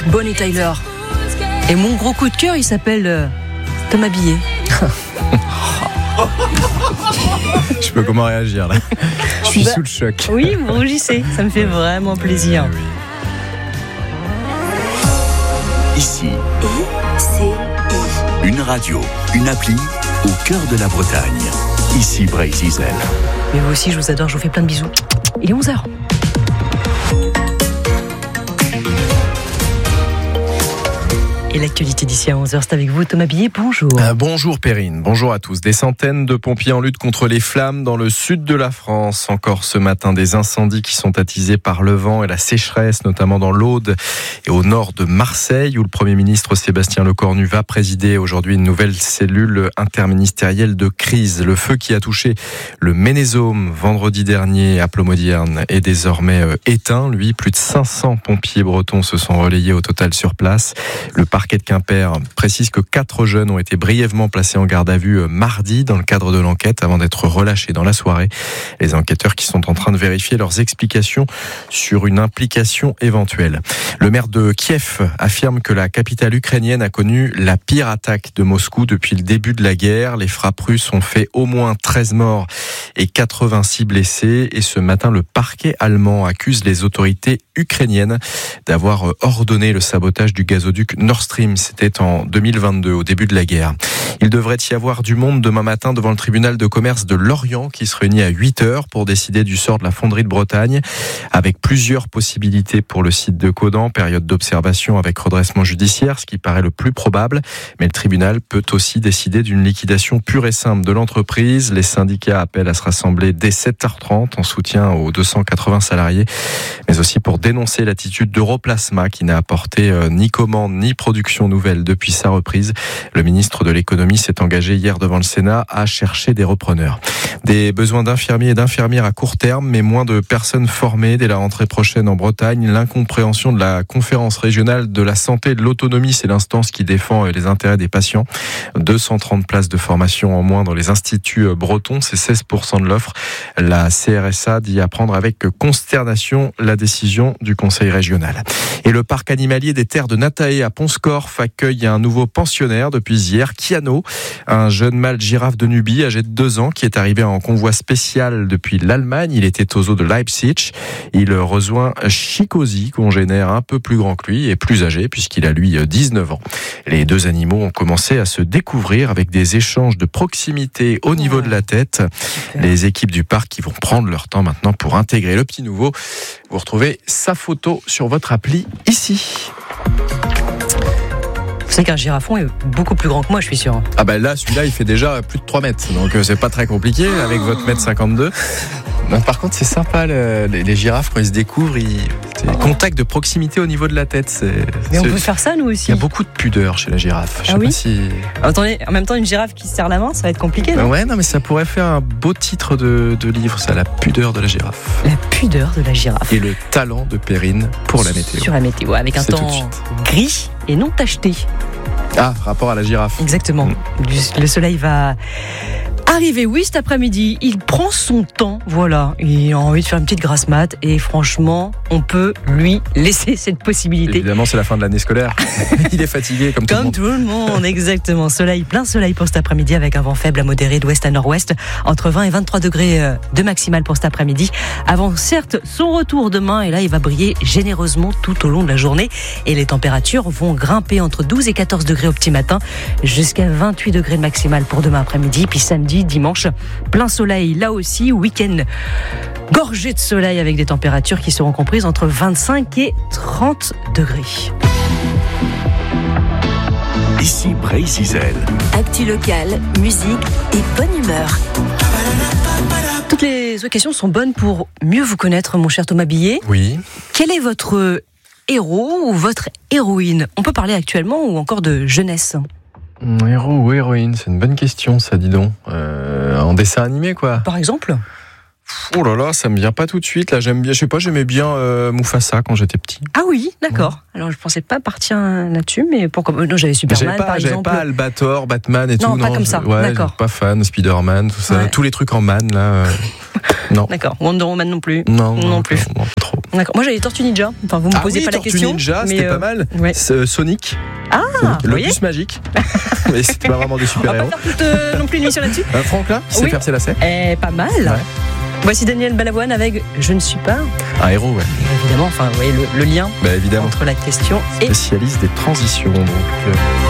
Bonnie Tyler. Et mon gros coup de cœur, il s'appelle Thomas Billet. Je sais pas comment réagir là. Je suis sous le choc. Oui, vous rougissez, ça me fait vraiment plaisir. Oui. Ici, une radio, une appli au cœur de la Bretagne. Ici Bray-Zizel. Mais vous aussi, je vous adore, je vous fais plein de bisous. Il est 11h. Et l'actualité d'ici à 11h, c'est avec vous, Thomas Billet, bonjour. Bonjour Perrine, bonjour à tous. Des centaines de pompiers en lutte contre les flammes dans le sud de la France. Encore ce matin, des incendies qui sont attisés par le vent et la sécheresse, notamment dans l'Aude et au nord de Marseille, où le Premier ministre Sébastien Lecornu va présider aujourd'hui une nouvelle cellule interministérielle de crise. Le feu qui a touché le Ménésôme vendredi dernier à Plomodierne est désormais éteint. Lui, plus de 500 pompiers bretons se sont relayés au total sur place. Le parquet de Quimper précise que 4 jeunes ont été brièvement placés en garde à vue mardi dans le cadre de l'enquête avant d'être relâchés dans la soirée. Les enquêteurs qui sont en train de vérifier leurs explications sur une implication éventuelle. Le maire de Kiev affirme que la capitale ukrainienne a connu la pire attaque de Moscou depuis le début de la guerre. Les frappes russes ont fait au moins 13 morts et 86 blessés. Et ce matin, le parquet allemand accuse les autorités ukrainiennes d'avoir ordonné le sabotage du gazoduc Nord Stream. C'était en 2022, au début de la guerre. Il devrait y avoir du monde demain matin devant le tribunal de commerce de Lorient qui se réunit à 8h pour décider du sort de la fonderie de Bretagne, avec plusieurs possibilités pour le site de Caudan. Période d'observation avec redressement judiciaire, ce qui paraît le plus probable. Mais le tribunal peut aussi décider d'une liquidation pure et simple de l'entreprise. Les syndicats appellent à se rassembler dès 7h30 en soutien aux 280 salariés, mais aussi pour dénoncer l'attitude d'Europlasma qui n'a apporté ni commande ni production nouvelle depuis sa reprise. Le ministre de l'économie s'est engagé hier devant le Sénat à chercher des repreneurs. Des besoins d'infirmiers et d'infirmières à court terme, mais moins de personnes formées dès la rentrée prochaine en Bretagne. L'incompréhension de la conférence régionale de la santé et de l'autonomie, c'est l'instance qui défend les intérêts des patients. 230 places de formation en moins dans les instituts bretons, c'est 16% de l'offre. La CRSA dit apprendre avec consternation la décision du conseil régional. Et le parc animalier des terres de Natae à Pont-Scorff accueille un nouveau pensionnaire depuis hier, Kiano, un jeune mâle girafe de Nubie âgé de 2 ans qui est arrivé en convoi spécial depuis l'Allemagne. Il était au zoo de Leipzig. Il rejoint Chikosi, congénère un peu plus grand que lui et plus âgé puisqu'il a lui 19 ans. Les 2 animaux ont commencé à se découvrir avec des échanges de proximité au niveau de la tête. Les équipes du parc qui vont prendre leur temps maintenant pour intégrer le petit nouveau. Vous retrouvez sa photo sur votre appli ici. Vous savez qu'un girafon est beaucoup plus grand que moi, je suis sûr. Ah bah là, celui-là, il fait déjà plus de 3 mètres. Donc c'est pas très compliqué avec votre 1m52. Non, par contre, c'est sympa, les girafes, quand ils se découvrent, contact de proximité au niveau de la tête. Mais on peut faire ça, nous aussi. Il y a beaucoup de pudeur chez la girafe. Je sais pas si... Attendez, en même temps, une girafe qui se serre la main, ça va être compliqué, non ? Ouais, non, mais ça pourrait faire un beau titre de livre, ça, la pudeur de la girafe. La pudeur de la girafe. Et le talent de Perrine pour la météo. Sur la météo, avec un temps gris et non tacheté. Ah, rapport à la girafe. Exactement. Le soleil va arriver, oui, cet après-midi. Il prend son temps, voilà. Il a envie de faire une petite grasse mat et franchement, on peut lui laisser cette possibilité. Évidemment, c'est la fin de l'année scolaire. Il est fatigué comme tout le monde, exactement. Soleil, plein soleil pour cet après-midi avec un vent faible à modéré d'ouest à nord-ouest. Entre 20 et 23 degrés de maximal pour cet après-midi. Avant, certes, son retour demain et là, il va briller généreusement tout au long de la journée. Et les températures vont grimper entre 12 et 14 degrés au petit matin jusqu'à 28 degrés de maximal pour demain après-midi. Puis samedi, dimanche, plein soleil là aussi, week-end gorgé de soleil avec des températures qui seront comprises entre 25 et 30 degrés. Ici Bray-Zizel. Actu locale, musique et bonne humeur. Toutes les occasions sont bonnes pour mieux vous connaître, mon cher Thomas Billet. Oui. Quel est votre héros ou votre héroïne ? On peut parler actuellement ou encore de jeunesse. Héros ou héroïne, c'est une bonne question, ça, dis donc. En dessin animé, quoi. Par exemple ? Oh là là, ça me vient pas tout de suite. Là, j'aimais bien Mufasa quand j'étais petit. Ah oui, d'accord. Alors je pensais pas partir là-dessus, mais pourquoi? Non, j'avais Superman par exemple. J'avais pas Albator, Batman et tout. Non, pas comme ça. Ouais, D'accord. Pas fan, Spider-Man, tout ça, Ouais. tous les trucs en man là. Non. D'accord. Wonder Woman non plus. Non plus. Non, pas trop. D'accord. Moi j'avais Tortue Ninja. Enfin, vous me posez pas la Tortue question. Ninja, mais, c'était pas mal. Ouais. Sonic. Ah, Sonic. vous Le voyez. bus magique. Mais c'était pas vraiment des On va super-héros. pas faire toute non plus une émission là-dessus. Franklin, qui sait Oui. faire ses lacets. Pas mal. Ouais. Voici Daniel Balavoine avec Je ne suis pas. Un héros, ouais. Évidemment, enfin, vous voyez le lien Bah évidemment. entre la question et Spécialiste des transitions, donc.